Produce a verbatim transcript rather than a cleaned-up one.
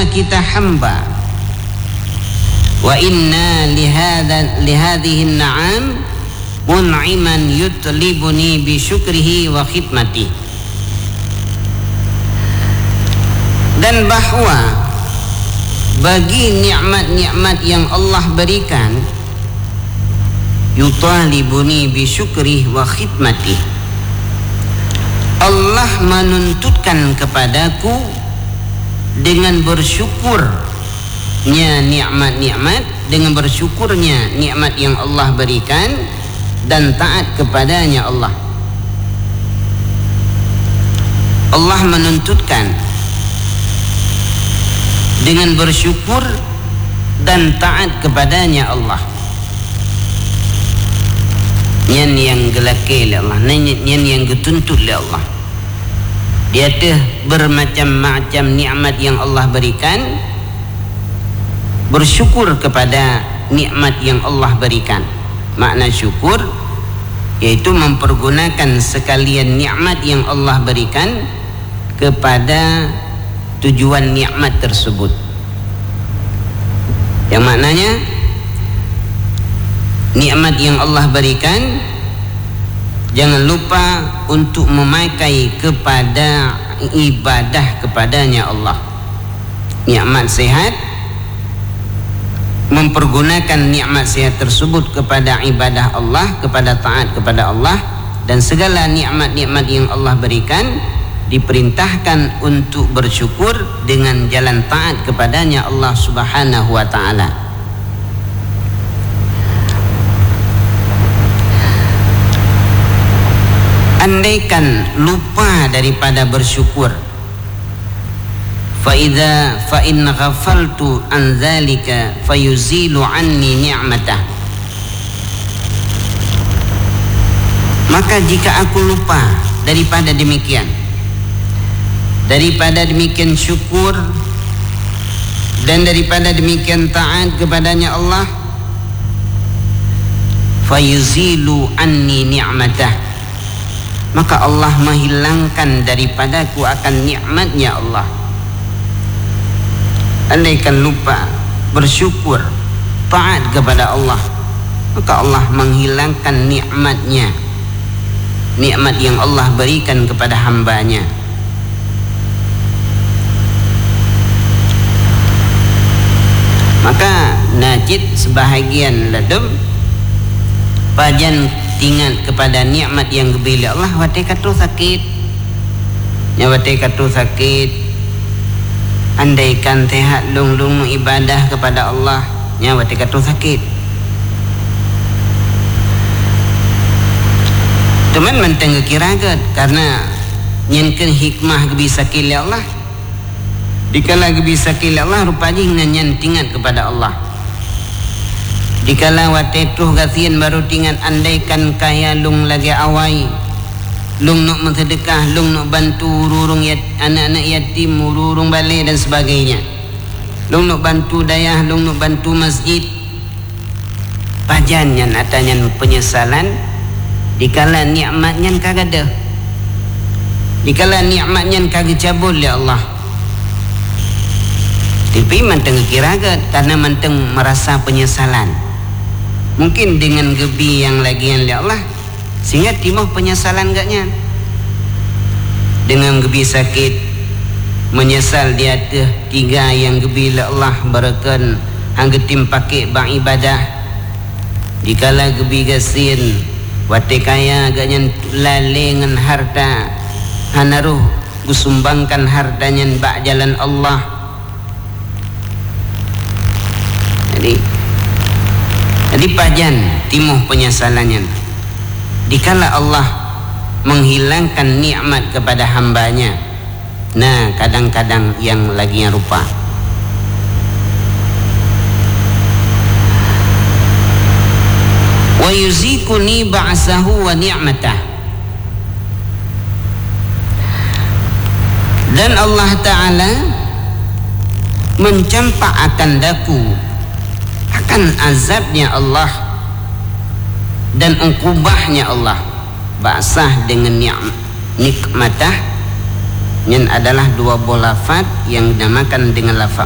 kita hamba. Wa inna lihadha lihadhihi an-na'am mun'iman yutlibuni bi syukrihi wa khidmati. Dan bahwa bagi nikmat-nikmat yang Allah berikan, yutalibuni bi syukrihi wa khidmati, Allah menuntutkan kepadaku dengan bersyukurnya nikmat-nikmat, dengan bersyukurnya nikmat yang Allah berikan dan taat kepadanya Allah. Allah menuntutkan dengan bersyukur dan taat kepadanya Allah. Nyan yang gelake oleh Allah, nyan yang getuntut oleh Allah. Dia ada bermacam-macam nikmat yang Allah berikan, bersyukur kepada nikmat yang Allah berikan. Makna syukur yaitu mempergunakan sekalian nikmat yang Allah berikan kepada tujuan nikmat tersebut, yang maknanya nikmat yang Allah berikan jangan lupa untuk memakai kepada ibadah kepadanya Allah. Nikmat sehat, mempergunakan nikmat sehat tersebut kepada ibadah Allah, kepada taat kepada Allah. Dan segala nikmat-nikmat yang Allah berikan diperintahkan untuk bersyukur dengan jalan taat kepadanya Allah Subhanahu wa ta'ala. Andaikan lupa daripada bersyukur, fa idza fa in ghafaltu an dzalika fayuzilu anni ni'matah, maka jika aku lupa daripada demikian, daripada demikian syukur dan daripada demikian taat kepadanya Allah, fayuzilu anni ni'matah, maka Allah menghilangkan daripadaku akan nikmatnya Allah. Andaikan lupa bersyukur, taat kepada Allah, maka Allah menghilangkan nikmatnya, nikmat yang Allah berikan kepada hambanya. Maka najid sebahagian ladum pajan tinggal kepada nikmat yang gebila Allah. Watai katu sakit, nya watai katu sakit, andaikan sehat lung-lung ibadah kepada Allah, nya watai katu sakit. Teman menteng kiragat karena nyenken hikmah gebi sakit Allah. Dikala gebi sakit Allah rupanya nyan tinggal kepada Allah. Dikala watetuh gasian baru tinggal andaikan kaya lung lagi awai, lung nak mensedekah, lung nak bantu urung yat, anak-anak yatim, urung balai dan sebagainya, lung nak bantu dayah, lung nak bantu masjid, pajan yang atanya penyesalan dikala nikmatnya kagak ada, dikala nikmatnya kagak cabul ya Allah. Tapi manteng kiragat karena manteng merasa penyesalan. Mungkin dengan gebi yang lagi yang ya Allah sehingga timah penyesalan gaknya. Dengan gebi sakit menyesal dia tuh tiga yang gebi la Allah barakan hanggetim pakai bang ibadah. Dikala gebi gasin wate kaya gaknya lalengan harta hanaruh gusumbangkan hartanya bak jalan Allah. Jadi, jadi pajan timuh penyesalannya. Dikala Allah menghilangkan nikmat kepada hambanya, nah kadang-kadang yang lagi yang rupa. Wa yuzikuni ba'sahu wa ni'matah. Dan Allah Ta'ala mencampak akan daku akan azabnya Allah dan ukubahnya Allah. Ba'sah dengan nikmatah yang adalah dua bola lafaz yang dinamakan dengan lafaz